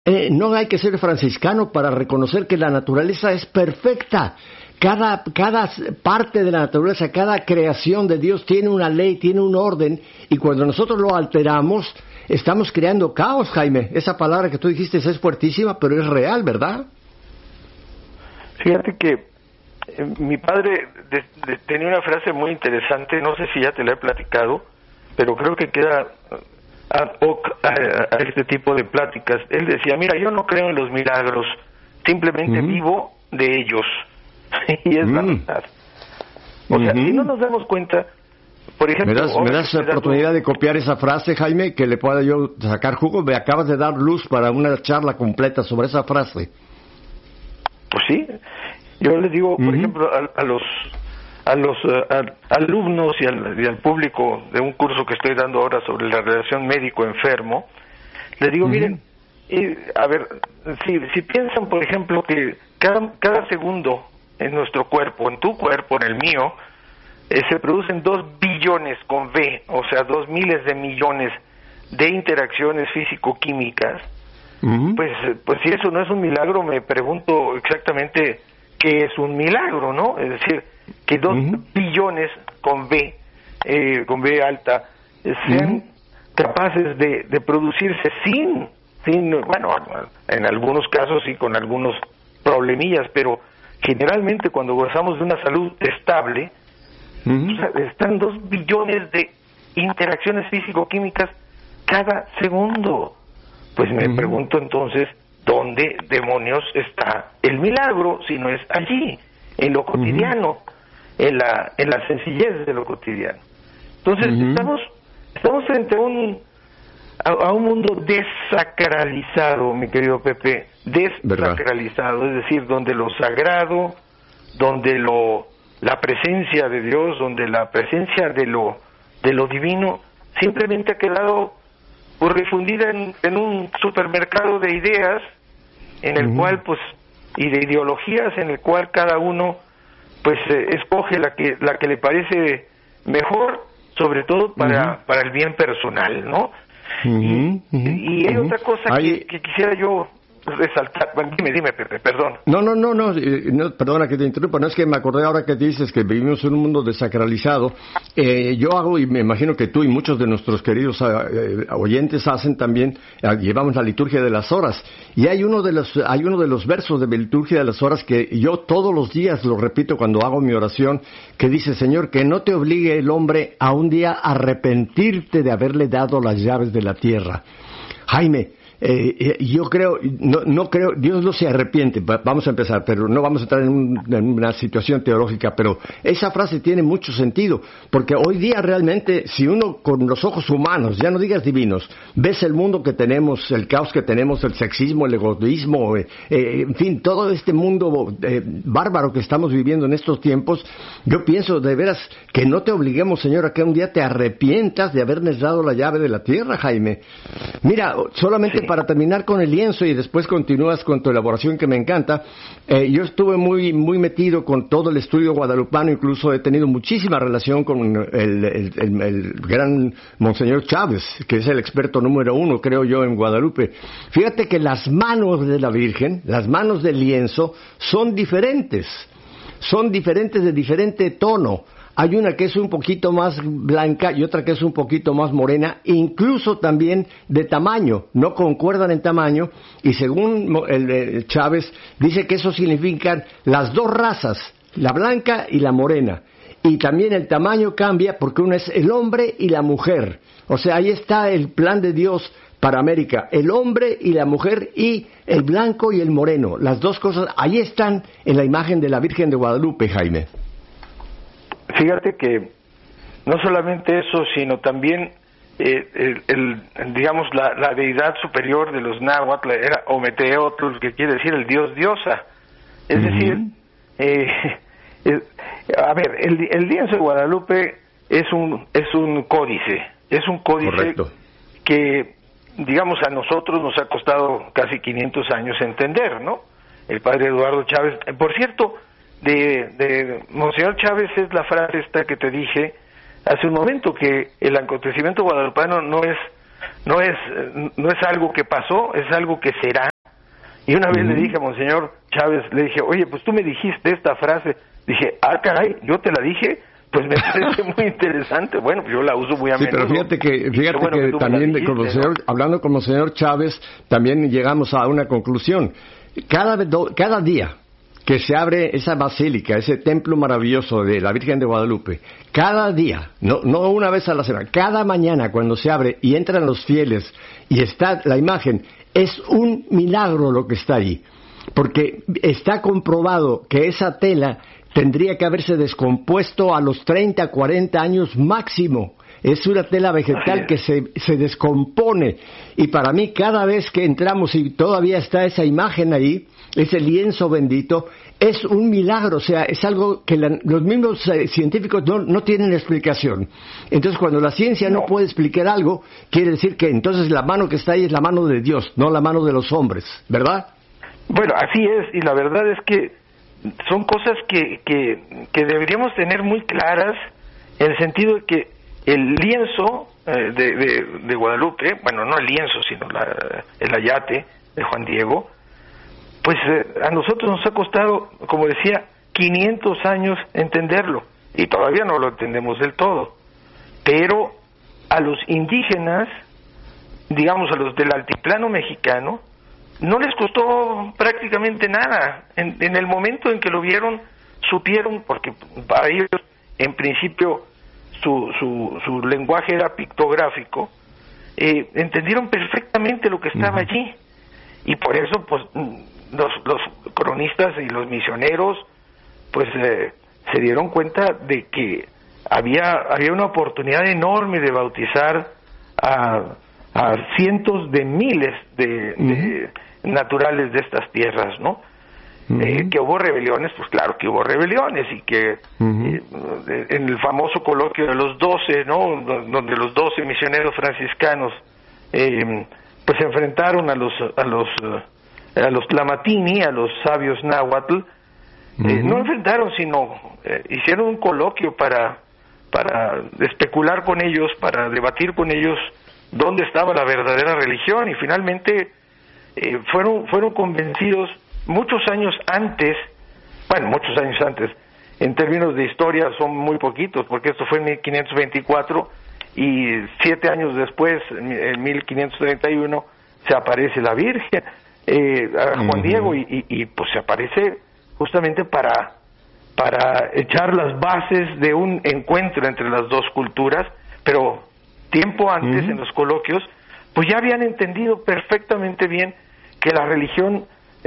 No hay que ser franciscano para reconocer que la naturaleza es perfecta. Cada parte de la naturaleza, cada creación de Dios tiene una ley, tiene un orden, y cuando nosotros lo alteramos, estamos creando caos, Jaime. Esa palabra que tú dijiste es fuertísima, pero es real, ¿verdad? Fíjate que mi padre tenía una frase muy interesante, no sé si ya te la he platicado, pero creo que queda ad hoc a este tipo de pláticas. Él decía, mira, yo no creo en los milagros, simplemente vivo de ellos. Y es la verdad. O sea, si no nos damos cuenta, por ejemplo... ¿Me das la oportunidad de copiar esa frase, Jaime, que le pueda yo sacar jugo? Me acabas de dar luz para una charla completa sobre esa frase. Pues sí, yo les digo, por ejemplo, a los alumnos y al público de un curso que estoy dando ahora sobre la relación médico-enfermo, les digo, miren, a ver, si piensan, por ejemplo, que cada segundo en nuestro cuerpo, en tu cuerpo, en el mío, se producen 2 billones con B, o sea, 2 miles de millones de interacciones físico-químicas, pues si eso no es un milagro, me pregunto exactamente qué es un milagro, ¿no? Es decir, que 2 billones con B alta, sean capaces de producirse sin, bueno, en algunos casos sí con algunos problemillas, pero generalmente cuando gozamos de una salud estable, o sea, están 2 billones de interacciones físico-químicas cada segundo. Pues me pregunto entonces, ¿dónde demonios está el milagro si no es allí, en lo cotidiano, en la sencillez de lo cotidiano? Entonces estamos frente a un mundo desacralizado, mi querido Pepe, desacralizado, ¿verdad? Es decir, donde lo sagrado, donde la presencia de Dios, donde la presencia de lo divino simplemente ha quedado refundida en un supermercado de ideas en el cual, pues, y de ideologías en el cual cada uno, pues, escoge la que le parece mejor, sobre todo para el bien personal, ¿no? Y hay otra cosa que quisiera yo resaltar. Bueno, dime, Pepe, perdón. No, perdona que te interrumpa. No, es que me acordé ahora que dices que vivimos en un mundo desacralizado. Yo hago, y me imagino que tú y muchos de nuestros queridos oyentes hacen también, llevamos la liturgia de las horas. Y hay uno de los versos de la liturgia de las horas que yo todos los días lo repito cuando hago mi oración, que dice, Señor, que no te obligue el hombre a un día arrepentirte de haberle dado las llaves de la tierra. Jaime, yo creo, no creo, Dios no se arrepiente, vamos a empezar, pero no vamos a entrar en una situación teológica, pero esa frase tiene mucho sentido, porque hoy día realmente, si uno con los ojos humanos, ya no digas divinos, ves el mundo que tenemos, el caos que tenemos, el sexismo, el egoísmo, en fin, todo este mundo bárbaro que estamos viviendo en estos tiempos, yo pienso de veras que no te obliguemos, Señor, a que un día te arrepientas de habernos dado la llave de la tierra, Jaime. Mira, solamente para terminar con el lienzo y después continúas con tu elaboración que me encanta, yo estuve muy metido con todo el estudio guadalupano, incluso he tenido muchísima relación con el gran Monseñor Chávez, que es el experto número 1, creo yo, en Guadalupe. Fíjate que las manos de la Virgen, las manos del lienzo, son diferentes de diferente tono. Hay una que es un poquito más blanca y otra que es un poquito más morena, incluso también de tamaño, no concuerdan en tamaño, y según el Chávez, dice que eso significan las 2 razas, la blanca y la morena, y también el tamaño cambia porque uno es el hombre y la mujer, o sea, ahí está el plan de Dios para América, el hombre y la mujer y el blanco y el moreno, las 2 cosas, ahí están en la imagen de la Virgen de Guadalupe, Jaime. Fíjate que no solamente eso, sino también digamos la deidad superior de los náhuatl era Ometeotl, que quiere decir el dios diosa. Es decir, a ver, el lienzo de Guadalupe es un códice, Correcto. Que, digamos, a nosotros nos ha costado casi 500 años entender, ¿no? El padre Eduardo Chávez, por cierto, de Monseñor Chávez es la frase esta que te dije hace un momento, que el acontecimiento guadalupano no es algo que pasó, es algo que será. Y una vez le dije a Monseñor Chávez, le dije, oye, pues tú me dijiste esta frase. Dije, caray, yo te la dije, pues me parece muy interesante. Bueno, pues yo la uso muy a menudo. Sí, pero fíjate que también dijiste, hablando con Monseñor Chávez, también llegamos a una conclusión. Cada día que se abre esa basílica, ese templo maravilloso de la Virgen de Guadalupe, cada día, no una vez a la semana, cada mañana cuando se abre y entran los fieles y está la imagen, es un milagro lo que está allí, porque está comprobado que esa tela tendría que haberse descompuesto a los 30, 40 años máximo. Es una tela vegetal que se descompone. Y para mí, cada vez que entramos y todavía está esa imagen ahí, ese lienzo bendito, es un milagro. O sea, es algo que los mismos científicos no tienen explicación. Entonces, cuando la ciencia no puede explicar algo, quiere decir que entonces la mano que está ahí es la mano de Dios, no la mano de los hombres, ¿verdad? Bueno, así es. Y la verdad es que son cosas que deberíamos tener muy claras, en el sentido de que el lienzo de Guadalupe, bueno, no el lienzo, sino el ayate de Juan Diego, pues a nosotros nos ha costado, como decía, 500 años entenderlo, y todavía no lo entendemos del todo. Pero a los indígenas, digamos a los del altiplano mexicano, no les costó prácticamente nada. En el momento en que lo vieron, supieron, porque para ellos, en principio, su lenguaje era pictográfico, entendieron perfectamente lo que estaba allí. Y por eso, pues, los cronistas y los misioneros, pues, se dieron cuenta de que había una oportunidad enorme de bautizar a cientos de miles de naturales de estas tierras, ¿no? Que hubo rebeliones, pues claro que hubo rebeliones, y que en el famoso coloquio de los 12, ¿no?, donde los 12 misioneros franciscanos pues se enfrentaron a los tlamatini, a los sabios náhuatl, no enfrentaron, sino hicieron un coloquio para especular con ellos, para debatir con ellos dónde estaba la verdadera religión, y finalmente fueron convencidos muchos años antes, en términos de historia son muy poquitos, porque esto fue en 1524, y 7 años después, en 1531, se aparece la Virgen a Juan Diego, y pues se aparece justamente para echar las bases de un encuentro entre las dos culturas, pero tiempo antes, en los coloquios, pues ya habían entendido perfectamente bien que la religión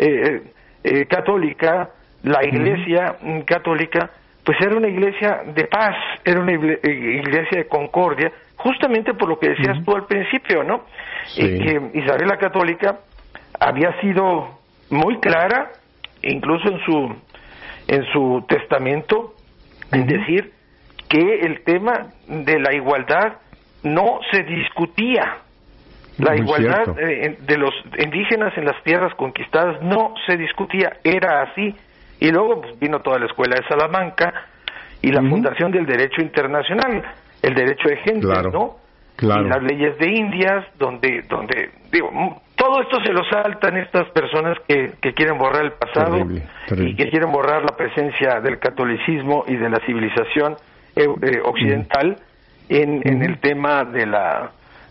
católica, la iglesia católica, pues era una iglesia de paz, era una iglesia de concordia, justamente por lo que decías tú al principio, ¿no? Sí. Que Isabel la Católica había sido muy clara, incluso en su testamento, en decir que el tema de la igualdad no se discutía. La Muy igualdad cierto. de los indígenas en las tierras conquistadas no se discutía, era así. Y luego pues, vino toda la escuela de Salamanca y la fundación del derecho internacional, el derecho de gentes, ¿no? Claro. Y las leyes de Indias, donde digo, todo esto se lo saltan estas personas que quieren borrar el pasado. Terrible. Y que quieren borrar la presencia del catolicismo y de la civilización occidental en el tema de la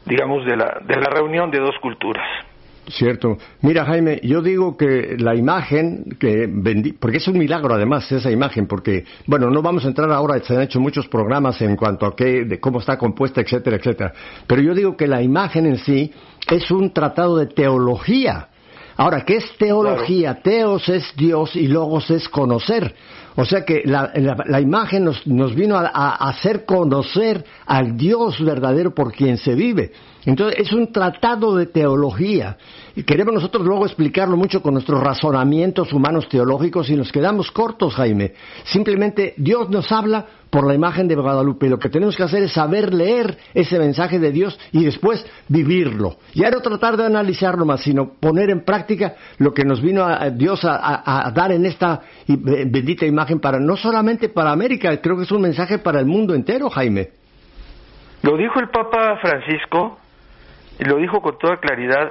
reunión de dos culturas. Cierto. Mira, Jaime, yo digo que la imagen porque es un milagro además esa imagen, porque, bueno, no vamos a entrar ahora, se han hecho muchos programas en cuanto a de cómo está compuesta, etcétera, etcétera, pero yo digo que la imagen en sí es un tratado de teología. Ahora, ¿qué es teología? Claro. Teos es Dios y logos es conocer. O sea que la imagen nos vino a hacer conocer al Dios verdadero por quien se vive. Entonces es un tratado de teología. Y queremos nosotros luego explicarlo mucho con nuestros razonamientos humanos teológicos y nos quedamos cortos, Jaime. Simplemente Dios nos habla por la imagen de Guadalupe. Lo que tenemos que hacer es saber leer ese mensaje de Dios y después vivirlo. Ya no tratar de analizarlo más, sino poner en práctica lo que nos vino Dios a dar en esta bendita imagen, no solamente para América, creo que es un mensaje para el mundo entero, Jaime. Lo dijo el Papa Francisco, y lo dijo con toda claridad,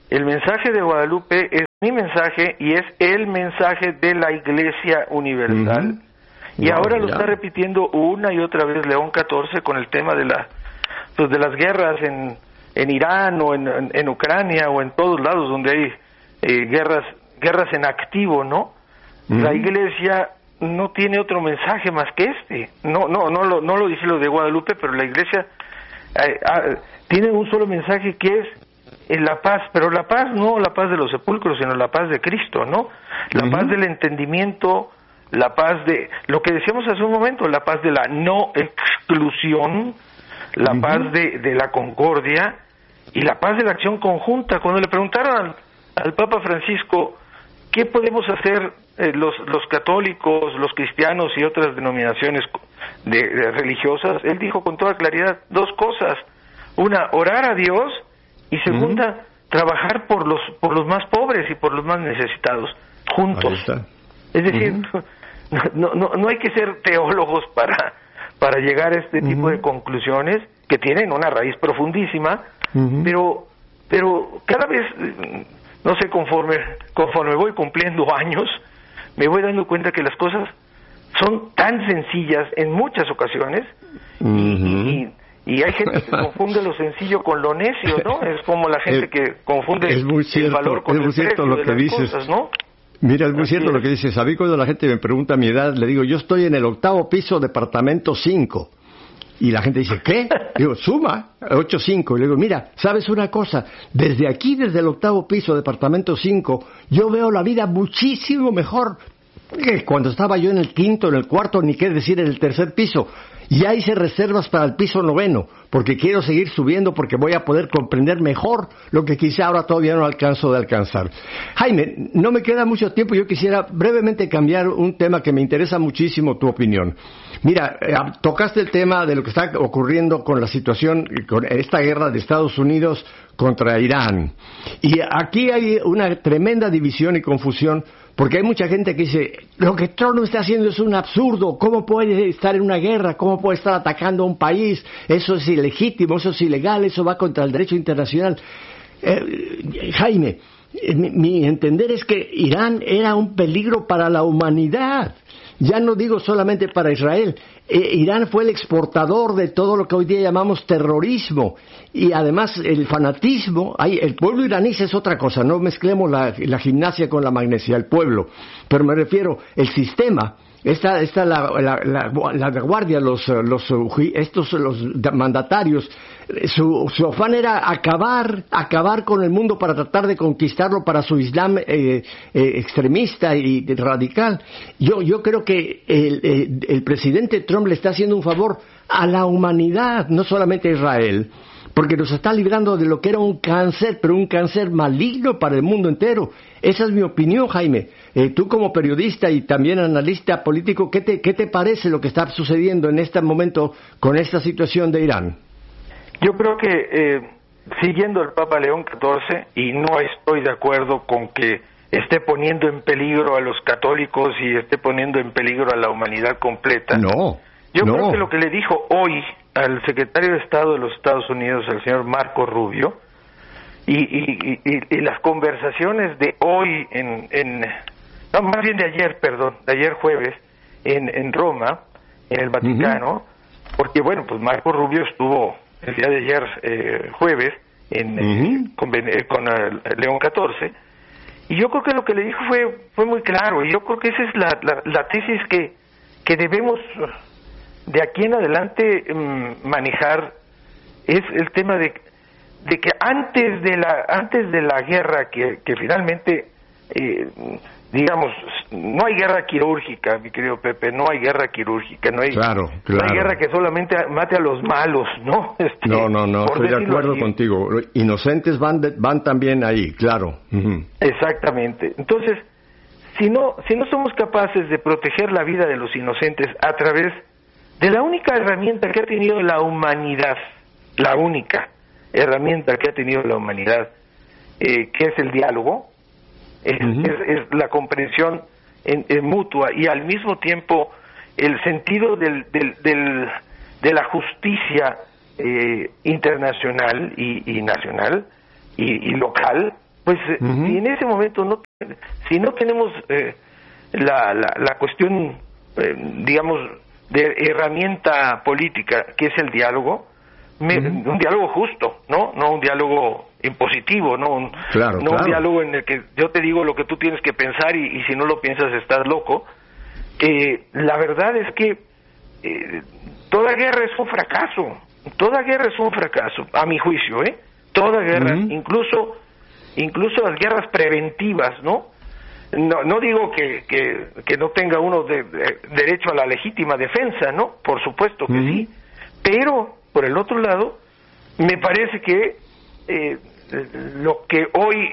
el mensaje de Guadalupe es mi mensaje y es el mensaje de la Iglesia Universal. Y ahora lo está repitiendo una y otra vez León XIV con el tema de las guerras en Irán o en Ucrania o en todos lados donde hay guerras en activo, ¿no? La Iglesia no tiene otro mensaje más que este. No lo dice lo de Guadalupe, pero la Iglesia tiene un solo mensaje que es la paz, pero la paz no la paz de los sepulcros, sino la paz de Cristo, ¿no? La paz del entendimiento, la paz de lo que decíamos hace un momento, la paz de la no exclusión, la paz de la concordia y la paz de la acción conjunta. Cuando le preguntaron al Papa Francisco qué podemos hacer los católicos, los cristianos y otras denominaciones religiosas, él dijo con toda claridad dos cosas: una, orar a Dios, y segunda, trabajar por los más pobres y por los más necesitados juntos. Es decir, no hay que ser teólogos para llegar a este tipo de conclusiones que tienen una raíz profundísima, pero cada vez, no sé, conforme voy cumpliendo años, me voy dando cuenta que las cosas son tan sencillas en muchas ocasiones, y hay gente que confunde lo sencillo con lo necio, ¿no? Es como la gente que confunde el valor con el precio de las cosas, ¿no? Mira, es muy cierto lo que dices. A mí cuando la gente me pregunta mi edad, le digo, yo estoy en el 8º piso, departamento 5. Y la gente dice, ¿qué? Digo, suma, 8-5. Y le digo, mira, ¿sabes una cosa? Desde aquí, desde el 8º piso, departamento 5, yo veo la vida muchísimo mejor que cuando estaba yo en el 5º, en el 4º, ni qué decir en el 3er piso. Ya hice reservas para el piso 9, porque quiero seguir subiendo, porque voy a poder comprender mejor lo que quizá ahora todavía no alcanzo de alcanzar. Jaime, no me queda mucho tiempo, yo quisiera brevemente cambiar un tema que me interesa muchísimo tu opinión. Mira, tocaste el tema de lo que está ocurriendo con la situación, con esta guerra de Estados Unidos contra Irán. Y aquí hay una tremenda división y confusión, porque hay mucha gente que dice, lo que Trump está haciendo es un absurdo, ¿cómo puede estar en una guerra? ¿Cómo puede estar atacando a un país? Eso es ilegítimo, eso es ilegal, eso va contra el derecho internacional. Jaime, mi entender es que Irán era un peligro para la humanidad. Ya no digo solamente para Israel. Irán fue el exportador de todo lo que hoy día llamamos terrorismo, y además el fanatismo. El pueblo iraní es otra cosa, no mezclemos la gimnasia con la magnesia, el pueblo, pero me refiero el sistema. La guardia, los mandatarios, su afán era acabar con el mundo para tratar de conquistarlo para su Islam extremista y radical. Yo creo que el presidente Trump le está haciendo un favor a la humanidad, no solamente a Israel, porque nos está librando de lo que era un cáncer, pero un cáncer maligno para el mundo entero. Esa es mi opinión, Jaime. Tú como periodista y también analista político, ¿qué te parece lo que está sucediendo en este momento con esta situación de Irán? Yo creo que, siguiendo el Papa León XIV, y no estoy de acuerdo con que esté poniendo en peligro a los católicos y esté poniendo en peligro a la humanidad completa. Yo creo que lo que le dijo hoy al secretario de Estado de los Estados Unidos, al señor Marco Rubio, y las conversaciones de hoy más bien de ayer jueves, en Roma, en el Vaticano, porque bueno, pues Marco Rubio estuvo el día de ayer jueves con León XIV, y yo creo que lo que le dijo fue muy claro, y yo creo que esa es la tesis que debemos de aquí en adelante manejar, es el tema de que antes de la guerra que finalmente digamos, no hay guerra quirúrgica, mi querido Pepe, no hay guerra quirúrgica, no hay guerra que solamente mate a los malos, ¿no? No, estoy de acuerdo contigo. Inocentes van también ahí, claro. Exactamente. Entonces, si no somos capaces de proteger la vida de los inocentes a través de la única herramienta que ha tenido la humanidad, la única herramienta que ha tenido la humanidad, que es el diálogo, es la comprensión mutua, y al mismo tiempo el sentido de la justicia internacional y nacional y local, pues si en ese momento si no tenemos la cuestión, digamos, de herramienta política, que es el diálogo, un diálogo justo, no un diálogo impositivo, no un diálogo en el que yo te digo lo que tú tienes que pensar y si no lo piensas estás loco. La verdad es que toda guerra es un fracaso, a mi juicio, toda guerra, incluso las guerras preventivas, no digo que no tenga uno derecho a la legítima defensa, no, por supuesto que sí, pero por el otro lado me parece que lo que hoy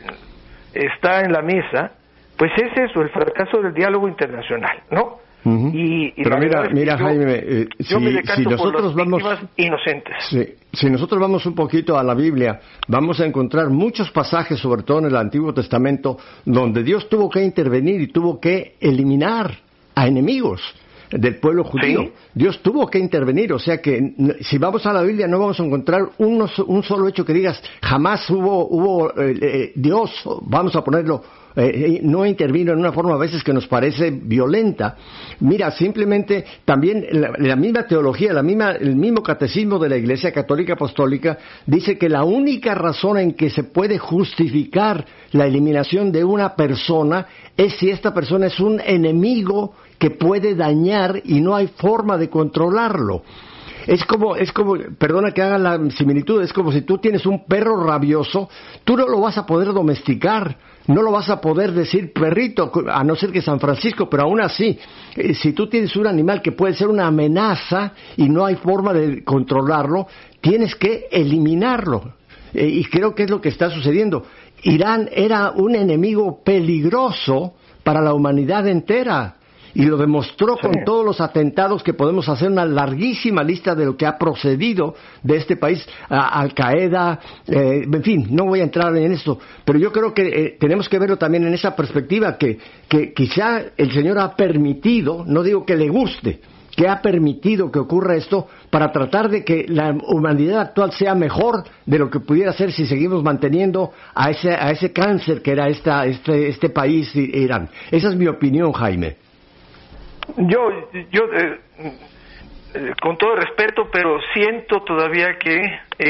está en la mesa, pues es eso, el fracaso del diálogo internacional, ¿no? Pero mira, Jaime, si nosotros vamos inocentes. Si nosotros vamos un poquito a la Biblia, vamos a encontrar muchos pasajes, sobre todo en el Antiguo Testamento, donde Dios tuvo que intervenir y tuvo que eliminar a enemigos del pueblo judío. ¿Sí? Dios tuvo que intervenir, o sea que si vamos a la Biblia no vamos a encontrar un solo hecho que digas jamás hubo Dios, vamos a ponerlo, no intervino en una forma a veces que nos parece violenta. Mira, simplemente también la misma teología, el mismo catecismo de la Iglesia Católica Apostólica dice que la única razón en que se puede justificar la eliminación de una persona es si esta persona es un enemigo que puede dañar y no hay forma de controlarlo. Es como, perdona que haga la similitud, es como si tú tienes un perro rabioso, tú no lo vas a poder domesticar, no lo vas a poder decir perrito, a no ser que San Francisco, pero aún así, si tú tienes un animal que puede ser una amenaza y no hay forma de controlarlo, tienes que eliminarlo. Y creo que es lo que está sucediendo. Irán era un enemigo peligroso para la humanidad entera. Y lo demostró con todos los atentados que podemos hacer, una larguísima lista de lo que ha procedido de este país, Al-Qaeda, en fin, no voy a entrar en esto, pero yo creo que tenemos que verlo también en esa perspectiva, que quizá el Señor ha permitido, no digo que le guste, que ha permitido que ocurra esto para tratar de que la humanidad actual sea mejor de lo que pudiera ser si seguimos manteniendo a ese cáncer que era este país, Irán. Esa es mi opinión, Jaime. Yo con todo respeto, pero siento todavía que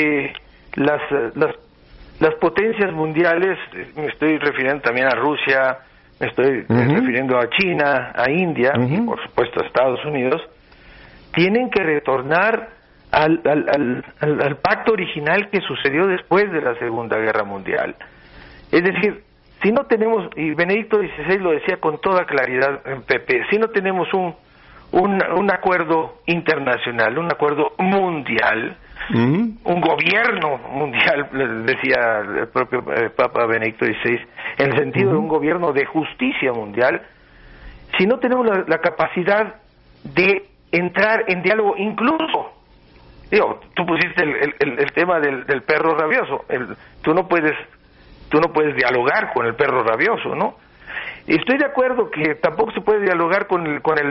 las potencias mundiales, me estoy refiriendo también a Rusia, me estoy refiriendo a China, a India, y por supuesto a Estados Unidos, tienen que retornar al pacto original que sucedió después de la Segunda Guerra Mundial. Es decir, si no tenemos, y Benedicto XVI lo decía con toda claridad en Pepe, si no tenemos un acuerdo internacional, un acuerdo mundial, un gobierno mundial, decía el propio Papa Benedicto XVI, en el sentido de un gobierno de justicia mundial, si no tenemos la capacidad de entrar en diálogo, incluso, tú pusiste el tema del perro rabioso, tú no puedes dialogar con el perro rabioso, ¿no? Y estoy de acuerdo que tampoco se puede dialogar con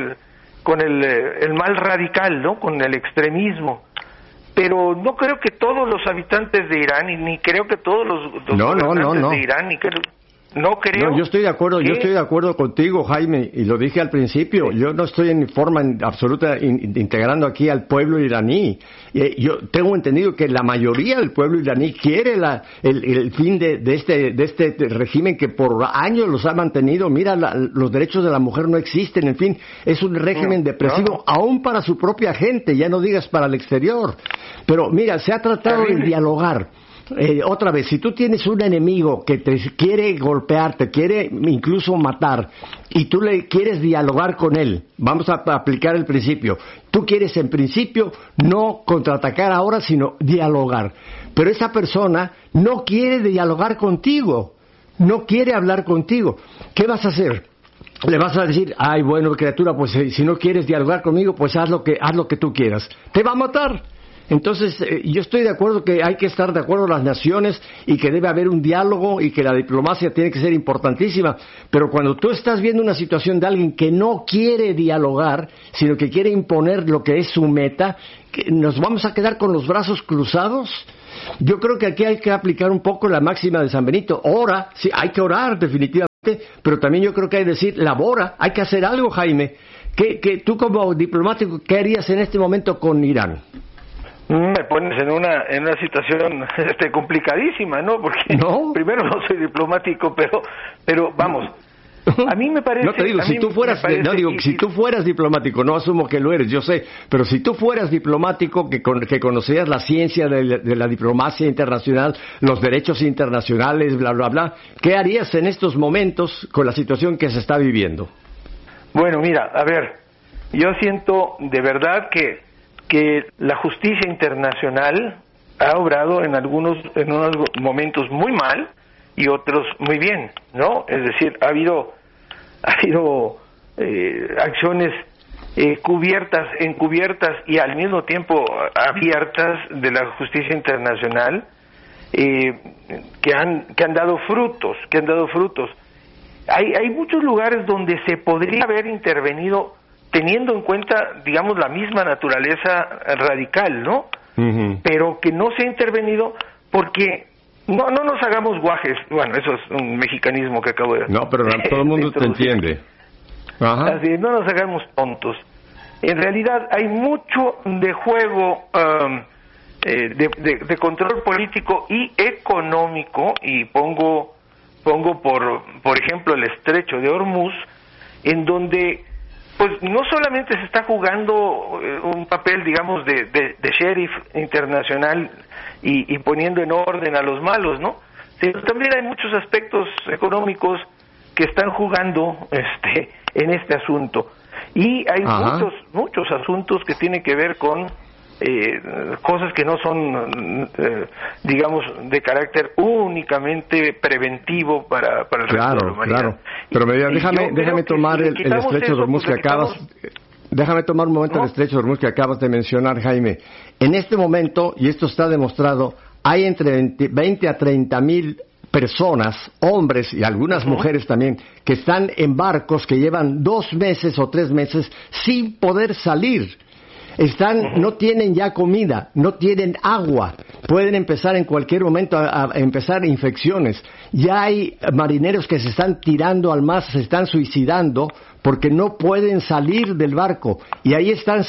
el mal radical, ¿no? Con el extremismo. Pero no creo que todos los habitantes de Irán, ni creo que todos los habitantes de Irán, no creo. No, yo estoy de acuerdo contigo, Jaime, y lo dije al principio. Yo no estoy en forma absoluta integrando aquí al pueblo iraní. Yo tengo entendido que la mayoría del pueblo iraní quiere el fin de este régimen que por años los ha mantenido. Mira, los derechos de la mujer no existen, en fin, es un régimen depresivo aún para su propia gente, ya no digas para el exterior. Pero mira, se ha tratado de dialogar. Otra vez, si tú tienes un enemigo que te quiere golpear, te quiere incluso matar, y tú le quieres dialogar con él, vamos a aplicar el principio, tú quieres en principio no contraatacar ahora, sino dialogar, pero esa persona no quiere dialogar contigo, no quiere hablar contigo, ¿qué vas a hacer? Le vas a decir, ay, bueno, criatura, pues si no quieres dialogar conmigo, pues haz lo que tú quieras, te va a matar. Entonces, yo estoy de acuerdo que hay que estar de acuerdo las naciones y que debe haber un diálogo y que la diplomacia tiene que ser importantísima, pero cuando tú estás viendo una situación de alguien que no quiere dialogar, sino que quiere imponer lo que es su meta, ¿nos vamos a quedar con los brazos cruzados? Yo creo que aquí hay que aplicar un poco la máxima de San Benito. Ora, sí, hay que orar definitivamente, pero también yo creo que hay que decir, labora, hay que hacer algo, Jaime. Tú como diplomático, ¿qué harías en este momento con Irán? Me pones en una situación complicadísima, ¿no? Porque primero no soy diplomático, pero vamos, a mí me parece... No te digo, si tú fueras, si tú fueras diplomático, no asumo que lo eres, yo sé, pero si tú fueras diplomático, que conocías la ciencia de la diplomacia internacional, los derechos internacionales, bla, bla, bla, ¿qué harías en estos momentos con la situación que se está viviendo? Bueno, mira, a ver, yo siento de verdad que la justicia internacional ha obrado en unos momentos muy mal y otros muy bien, ¿no? Es decir, ha habido acciones encubiertas y al mismo tiempo abiertas de la justicia internacional que han dado frutos, Hay muchos lugares donde se podría haber intervenido teniendo en cuenta, digamos, la misma naturaleza radical, ¿no? Uh-huh. Pero que no se ha intervenido porque no nos hagamos guajes. Bueno, eso es un mexicanismo que acabo de... No, pero todo el mundo te entiende. Ajá. Así, no nos hagamos tontos. En realidad hay mucho de juego de control político y económico, y pongo por ejemplo el estrecho de Hormuz, en donde pues no solamente se está jugando un papel, digamos, de sheriff internacional y poniendo en orden a los malos, ¿no? Sino también hay muchos aspectos económicos que están jugando en este asunto. Y hay muchos asuntos que tienen que ver con cosas que no son, digamos, de carácter únicamente preventivo para el resto de la humanidad. Claro. Pero déjame tomar el estrecho de Hormuz que acabas. Déjame tomar un momento el estrecho de Hormuz que acabas de mencionar, Jaime. En este momento, y esto está demostrado, hay entre 20 a 30 mil personas, hombres y algunas mujeres también, que están en barcos que llevan 2 meses o 3 meses sin poder salir. No tienen ya comida, no tienen agua, pueden empezar en cualquier momento a empezar infecciones. Ya hay marineros que se están tirando al mar, se están suicidando porque no pueden salir del barco. Y ahí están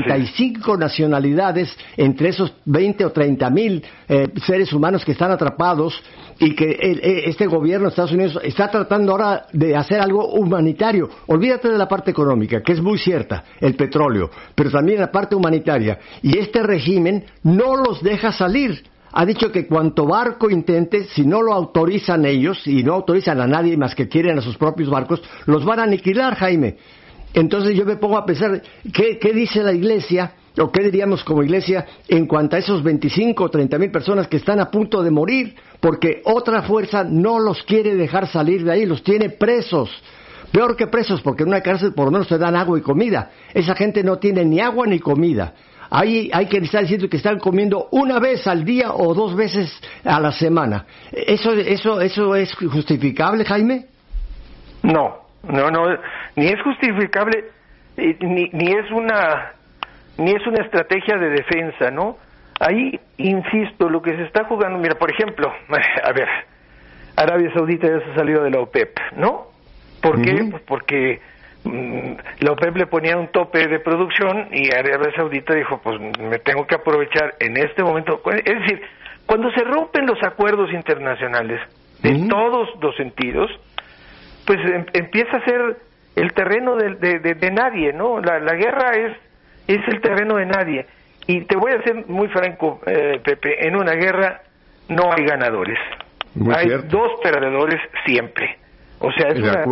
65 nacionalidades entre esos 20 o 30 mil seres humanos que están atrapados, y que este gobierno de Estados Unidos está tratando ahora de hacer algo humanitario. Olvídate de la parte económica, que es muy cierta, el petróleo, pero también la parte humanitaria. Y este régimen no los deja salir. Ha dicho que cuanto barco intente, si no lo autorizan ellos, y no autorizan a nadie más que quieren a sus propios barcos, los van a aniquilar, Jaime. Entonces yo me pongo a pensar, ¿qué dice la Iglesia? ¿O qué diríamos como Iglesia en cuanto a esos 25 o 30 mil personas que están a punto de morir porque otra fuerza no los quiere dejar salir de ahí, los tiene presos? Peor que presos, porque en una cárcel por lo menos te dan agua y comida. Esa gente no tiene ni agua ni comida. Hay que estar diciendo que están comiendo una vez al día o 2 veces a la semana. ¿Eso es justificable, Jaime? No, ni es justificable, ni es una estrategia de defensa, ¿no? Ahí, insisto, lo que se está jugando, mira, por ejemplo, a ver, Arabia Saudita ya se salió de la OPEP, ¿no? ¿Por qué? Pues porque la OPEP le ponía un tope de producción y Arabia Saudita dijo, pues me tengo que aprovechar en este momento. Es decir, cuando se rompen los acuerdos internacionales de todos los sentidos, pues empieza a ser el terreno de nadie, ¿no? La guerra es el terreno de nadie. Y te voy a ser muy franco, Pepe, en una guerra no hay ganadores. Hay 2 perdedores siempre. O sea,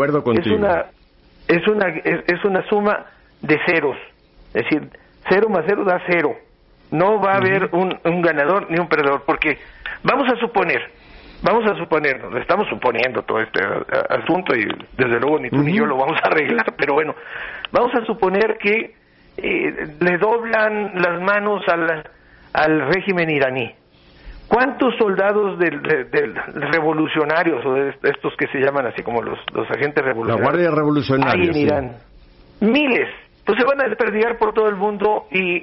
es una suma de ceros. Es decir, 0 más 0 da 0. No va a haber un ganador ni un perdedor, porque vamos a suponer, estamos suponiendo todo este asunto, y desde luego ni tú ni yo lo vamos a arreglar, pero bueno, vamos a suponer que le doblan las manos al régimen iraní. ¿Cuántos soldados del revolucionarios, o de estos que se llaman así como los agentes revolucionarios, la Guardia Revolucionaria, hay en Irán? Miles. Pues se van a desperdigar por todo el mundo y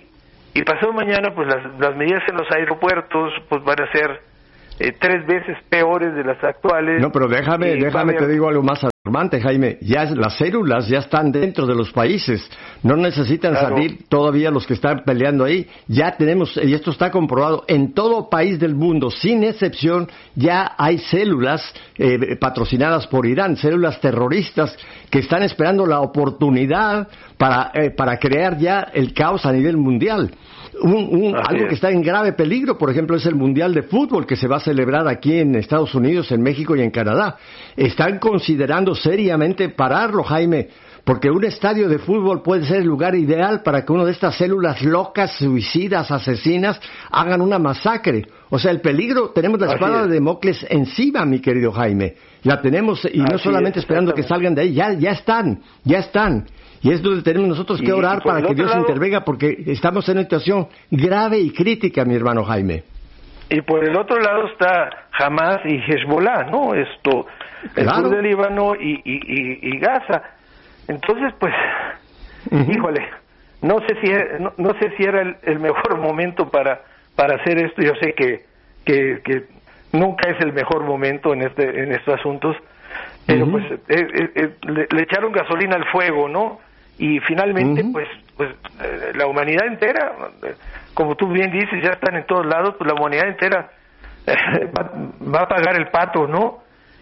y pasado mañana pues las medidas en los aeropuertos pues van a ser 3 veces peores de las actuales. No, pero déjame te digo algo más alarmante, Jaime. Ya las células ya están dentro de los países. No necesitan salir todavía los que están peleando ahí. Ya tenemos, y esto está comprobado, en todo país del mundo, sin excepción, ya hay células patrocinadas por Irán, células terroristas que están esperando la oportunidad para crear ya el caos a nivel mundial. Algo que está en grave peligro, por ejemplo, es el Mundial de Fútbol que se va a celebrar aquí en Estados Unidos, en México y en Canadá. Están considerando seriamente pararlo, Jaime, porque un estadio de fútbol puede ser el lugar ideal para que una de estas células locas, suicidas, asesinas, hagan una masacre. O sea, el peligro, tenemos la espada de Damocles encima, mi querido Jaime. La tenemos, y no solamente esperando que salgan de ahí, ya están. Y es donde tenemos nosotros que orar para que Dios intervenga, porque estamos en una situación grave y crítica, mi hermano Jaime. Y por el otro lado está Hamas y Hezbollah, ¿no? El sur del Líbano y Gaza. Entonces, pues, híjole, no sé si era el mejor momento para hacer esto. Yo sé que nunca es el mejor momento en estos asuntos, pero pues le echaron gasolina al fuego, ¿no? Y finalmente, pues la humanidad entera, como tú bien dices, ya están en todos lados, pues la humanidad entera va a pagar el pato, ¿no?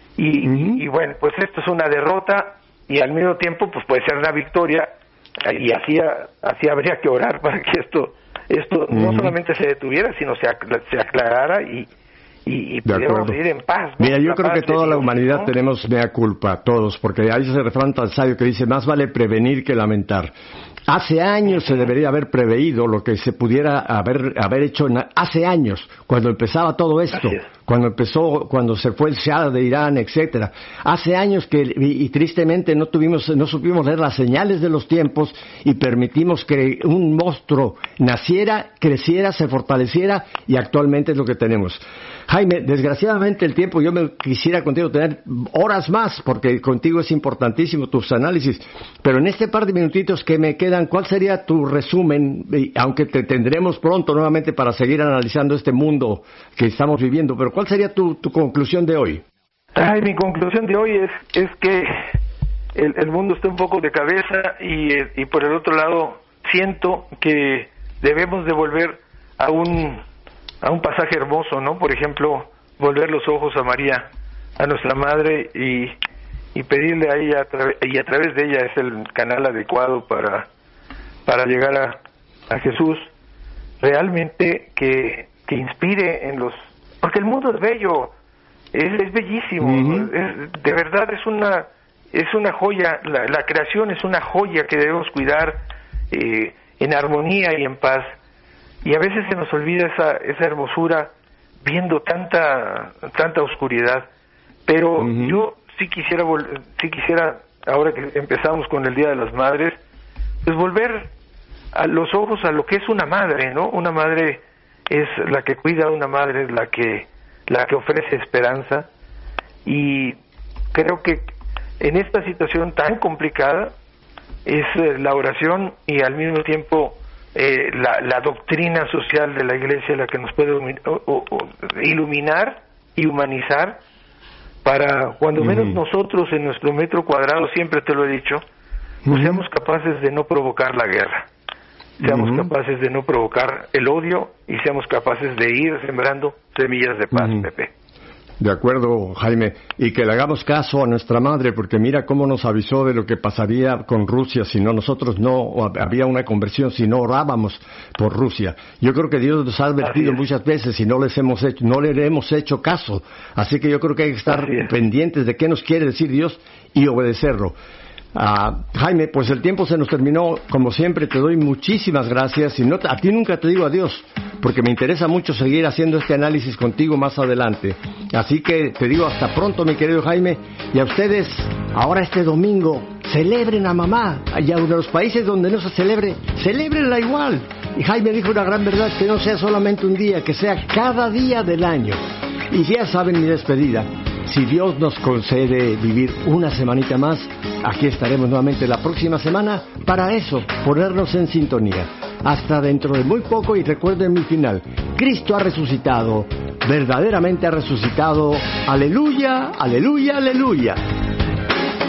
Y bueno, pues esto es una derrota y al mismo tiempo pues puede ser una victoria, y así habría que orar para que esto no solamente se detuviera, sino se aclarara y pudiéramos vivir en paz, ¿no? Mira, yo creo que toda la humanidad tenemos mea culpa, todos, porque hay ese refrán tan sabio que dice, más vale prevenir que lamentar. Hace años se debería haber preveído lo que se pudiera haber hecho hace años, cuando empezaba todo esto, cuando se fue el Shah de Irán, etcétera. Hace años y tristemente no supimos leer las señales de los tiempos y permitimos que un monstruo naciera, creciera, se fortaleciera, y actualmente es lo que tenemos. Jaime, desgraciadamente el tiempo, yo me quisiera contigo tener horas más, porque contigo es importantísimo tus análisis, pero en este par de minutitos que me quedan, ¿cuál sería tu resumen? Aunque te tendremos pronto nuevamente para seguir analizando este mundo que estamos viviendo, pero ¿cuál sería tu conclusión de hoy? Mi conclusión de hoy es que el mundo está un poco de cabeza y por el otro lado siento que debemos de volver a un pasaje hermoso, ¿no? Por ejemplo, volver los ojos a María, a nuestra Madre, y pedirle a ella, y a través de ella es el canal adecuado para llegar a Jesús, realmente que inspire porque el mundo es bello, es bellísimo, de verdad es una joya, la creación es una joya que debemos cuidar en armonía y en paz. Y a veces se nos olvida esa hermosura viendo tanta oscuridad. Pero yo sí quisiera, ahora que empezamos con el Día de las Madres, pues volver a los ojos a lo que es una madre, ¿no? Una madre es la que cuida, una madre es la que ofrece esperanza. Y creo que en esta situación tan complicada es la oración y al mismo tiempo la doctrina social de la Iglesia la que nos puede iluminar y humanizar para cuando menos nosotros en nuestro metro cuadrado, siempre te lo he dicho, pues seamos capaces de no provocar la guerra, seamos capaces de no provocar el odio y seamos capaces de ir sembrando semillas de paz, Pepe. De acuerdo, Jaime, y que le hagamos caso a nuestra madre, porque mira cómo nos avisó de lo que pasaría con Rusia si no nosotros no había una conversión, si no orábamos por Rusia. Yo creo que Dios nos ha advertido muchas veces y no le hemos hecho caso. Así que yo creo que hay que estar pendientes de qué nos quiere decir Dios y obedecerlo. Jaime, pues el tiempo se nos terminó. Como siempre te doy muchísimas gracias y a ti nunca te digo adiós, porque me interesa mucho seguir haciendo este análisis contigo más adelante. Así que te digo hasta pronto, mi querido Jaime, y a ustedes, ahora este domingo celebren a mamá. Y a los países donde no se celebre, celébrenla igual. Y Jaime dijo una gran verdad, que no sea solamente un día, que sea cada día del año. Y ya saben mi despedida. Si Dios nos concede vivir una semanita más, aquí estaremos nuevamente la próxima semana para eso, ponernos en sintonía. hasta dentro de muy poco y recuerden mi final. Cristo ha resucitado, verdaderamente ha resucitado. Aleluya, aleluya, aleluya.